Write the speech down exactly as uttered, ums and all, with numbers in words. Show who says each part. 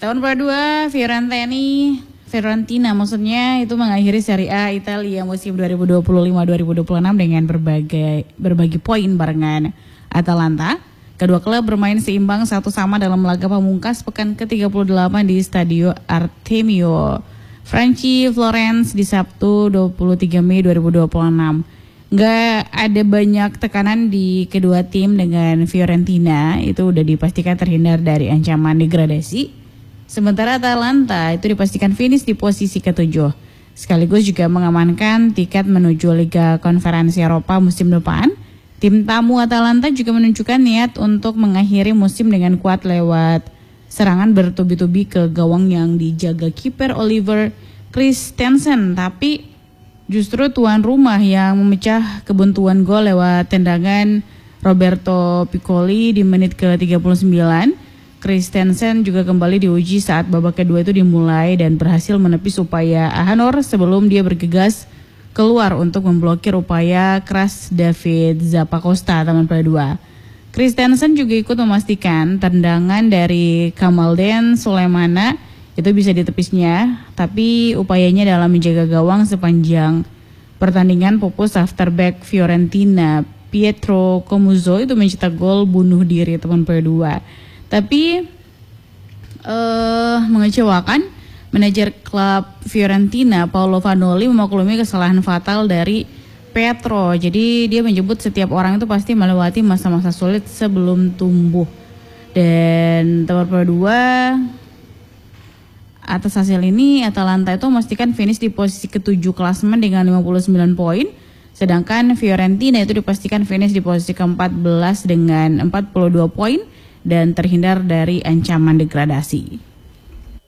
Speaker 1: Tahun kedua, Fiorentina, Fiorentina maksudnya itu mengakhiri Serie A Italia musim dua ribu dua puluh lima dua ribu dua puluh enam dengan berbagai berbagi poin barengan Atalanta. Kedua klub bermain seimbang satu sama dalam laga pamungkas pekan ke tiga puluh delapan di Stadio Artemio Franchi Florence di Sabtu dua puluh tiga Mei dua ribu dua puluh enam. Nggak ada banyak tekanan di kedua tim dengan Fiorentina itu udah dipastikan terhindar dari ancaman degradasi. Sementara Atalanta itu dipastikan finish di posisi ketujuh. Sekaligus juga mengamankan tiket menuju Liga Konferensi Eropa musim depan. Tim tamu Atalanta juga menunjukkan niat untuk mengakhiri musim dengan kuat lewat serangan bertubi-tubi ke gawang yang dijaga kiper Oliver Christensen. Tapi justru tuan rumah yang memecah kebuntuan gol lewat tendangan Roberto Piccoli di menit ke tiga puluh sembilan. Christensen juga kembali diuji saat babak kedua itu dimulai dan berhasil menepis upaya Ahanor sebelum dia bergegas keluar untuk memblokir upaya keras David Zappacosta teman pada dua. Christensen juga ikut memastikan tendangan dari Kamalden Sulemana itu bisa ditepisnya, tapi upayanya dalam menjaga gawang sepanjang pertandingan pupus after back Fiorentina Pietro Comuzzo itu mencetak gol bunuh diri teman pada dua. Tapi uh, mengecewakan, manajer klub Fiorentina Paolo Vanoli memaklumi kesalahan fatal dari Pietro. Jadi dia menyebut setiap orang itu pasti melewati masa-masa sulit sebelum tumbuh. Dan nomor dua, atas hasil ini Atalanta itu memastikan finish di posisi ketujuh klasemen dengan lima puluh sembilan poin. Sedangkan Fiorentina itu dipastikan finish di posisi keempat belas dengan empat puluh dua poin dan terhindar dari ancaman degradasi.